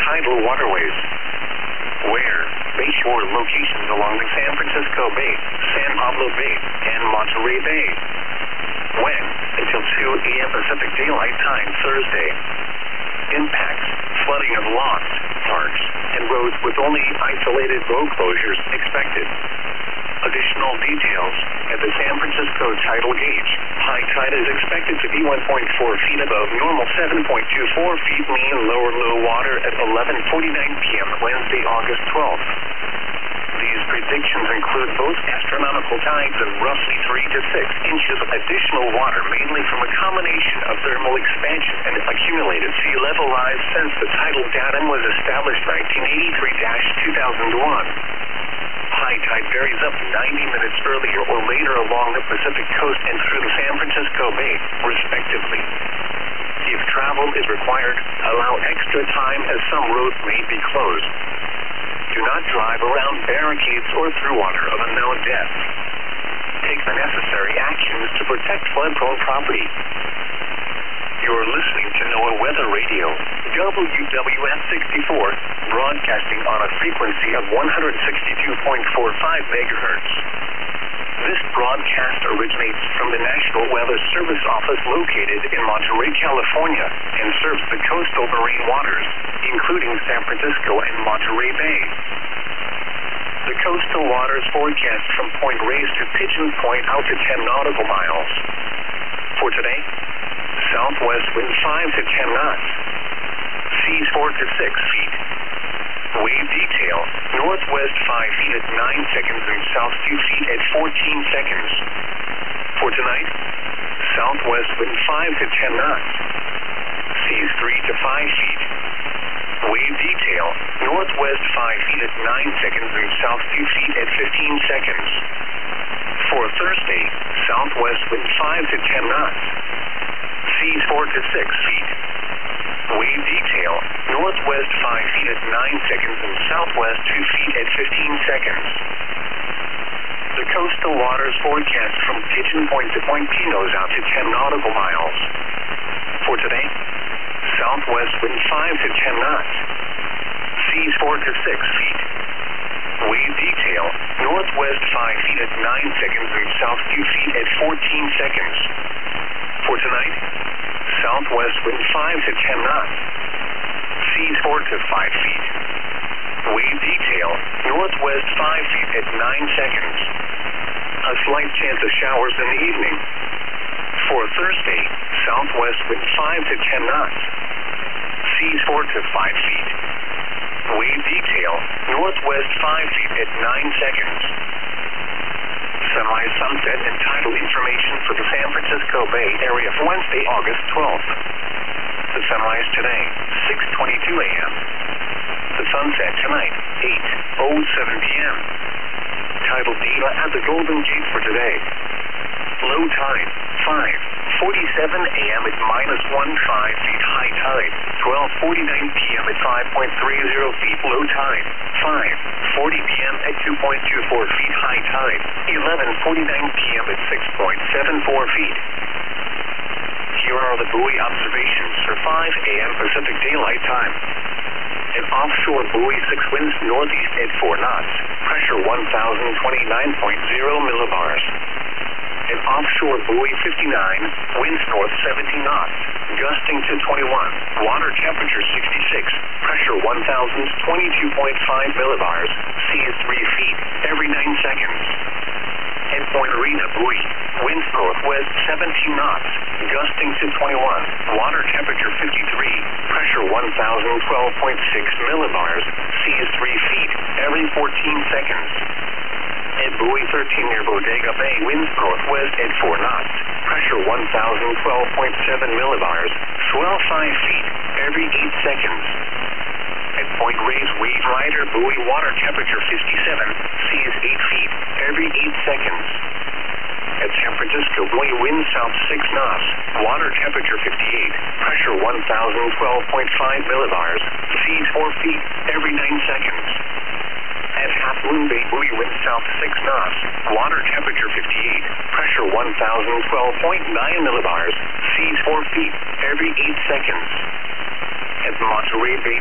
tidal waterways. Where? Bayshore locations along the San Francisco Bay, San Pablo Bay, and Monterey Bay. When? Until 2 a.m. Pacific Daylight Time Thursday. Impacts: flooding of lawns, parks, and roads with only isolated road closures expected. Additional details: at the San Francisco tidal gauge, high tide is expected to be 1.4 feet above normal, 7.24 feet mean low water at 11:49 p.m. Wednesday, August 12th. These predictions include both astronomical tides and roughly 3 to 6 inches of additional water, mainly from a combination of thermal expansion and accumulated sea level rise since the tidal datum was established 1983-2001. High tide varies up to 90 minutes earlier or later along the Pacific coast and through the San Francisco Bay, respectively. If travel is required, allow extra time as some roads may be closed. Do not drive around barricades or through water of unknown depth. Take the necessary actions to protect flood-prone property. You're listening to NOAA Weather Radio, WWF 64, broadcasting on a frequency of 162.45 megahertz. This broadcast originates from the National Weather Service Office located in Monterey, California, and serves the coastal marine waters, including San Francisco and Monterey Bay. The coastal waters forecast from Point Reyes to Pigeon Point out to 10 nautical miles. For today, southwest wind 5 to 10 knots, seas 4 to 6 feet. Wave detail, northwest 5 feet at 9 seconds and south 2 feet at 14 seconds. For tonight, southwest wind 5 to 10 knots, seas 3 to 5 feet. Wave detail, northwest 5 feet at 9 seconds and south 2 feet at 15 seconds. For Thursday, southwest wind 5 to 10 knots, seas 4 to 6 feet. Wave detail, northwest 5 feet at 9 seconds and southwest 2 feet at 15 seconds. The coastal waters forecast from Pigeon Point to Point Pinos out to 10 nautical miles. For today, southwest wind 5 to 10 knots, seas 4 to 6 feet. Wave detail, northwest 5 feet at 9 seconds and south 2 feet at 14 seconds. For tonight, southwest wind 5 to 10 knots, seas 4 to 5 feet. Wave detail, northwest 5 feet at 9 seconds. A slight chance of showers in the evening. For Thursday, southwest wind 5 to 10 knots, seas 4 to 5 feet. Wave detail, northwest 5 feet at 9 seconds. Sunrise, sunset, and tidal information for the San Francisco Bay Area for Wednesday, August 12th. The sunrise today, 6:22 a.m. The sunset tonight, 8:07 p.m. Tidal data at the Golden Gate for today. Low tide, 5:47 a.m. at -1.5 feet. High tide, 12:49 p.m. at 5.30 feet. Low tide, 5:40 p.m. at 2.24 feet. High tide, 11:49 p.m. at 6.74 feet. Here are the buoy observations for 5 a.m. Pacific Daylight Time. An offshore buoy 6 winds northeast at 4 knots. Pressure 1,029.0 millibars. An offshore buoy 59, winds north 17 knots, gusting to 21, water temperature 66, pressure 1,022.5 millibars, seas 3 feet every 9 seconds. At Point Arena buoy, winds northwest 17 knots, gusting to 21, water temperature 53, pressure 1,012.6 millibars, seas 3 feet every 14 seconds. At buoy 13 near Bodega Bay, winds northwest at 4 knots, pressure 1,012.7 millibars, swell 5 feet every 8 seconds. At Point Reyes Wave Rider buoy, water temperature 57, seas 8 feet every 8 seconds. At San Francisco buoy, wind south 6 knots, water temperature 58, pressure 1,012.5 millibars, seas 4 feet every 9 seconds. At Half Moon Bay buoy, wind south 6 knots, water temperature 58, pressure 1,012.9 millibars, seas 4 feet every 8 seconds. At Monterey Bay